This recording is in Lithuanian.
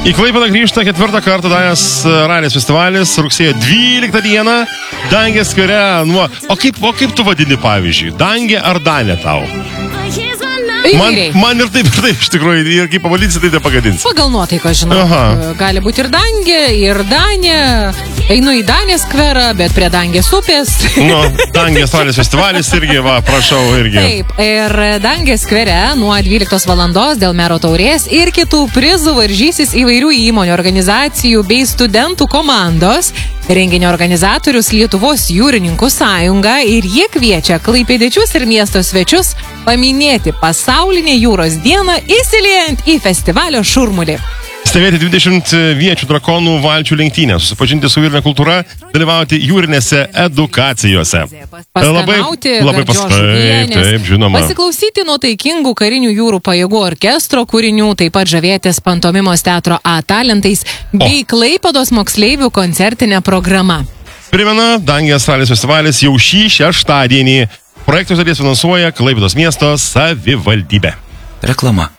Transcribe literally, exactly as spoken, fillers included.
Į Klaipėdą grįžta ketvirtą kartą Danės ralis festivalis rugsėjo dvyliktą dieną Dangės skvere. Nu, o, kaip, o kaip tu vadini pavyzdžiui? Dangė ar Danė tau? Man, man ir taip, ir taip, iš tikrųjų, ir kaip pavadinsi, tai nepagadinsi. Pagal nuotaiką, žinau. Aha. Gali būti ir Dangė, ir Danė. Einu į Danės skverą, bet prie Dangės upės. Nu, Dangės ralis festivalis irgi, va, prašau, irgi. Taip, ir Dangės skvere nuo dvyliktos valandos dėl mero taurės ir kitų prizų varžysis įvairių įmonių, organizacijų bei studentų komandos. Renginio organizatorius Lietuvos jūrininkų sąjunga ir jie kviečia klaipėdiečius ir miesto svečius paminėti pasaulinę jūros dieną įsiliejant į festivalio šurmulį. Stebėti dvidešimt viečių drakonų valčių lenktynę, susipažinti su jūrinė kultūra, dalyvauti jūrinėse edukacijose. Paskanauti labai gardžios pas... žuvienės, taip, taip, žinoma. Pasiklausyti nuotaikingų karinių jūrų pajėgų orkestro kūrinių, taip pat žavėtis pantomimos teatro A talentais bei Klaipėdos moksleivių koncertinė programa. Primena, Dangės ralis festivalis jau šį šeštadienį. Projektų dalies finansuoja Klaipėdos miesto savivaldybė. Reklama.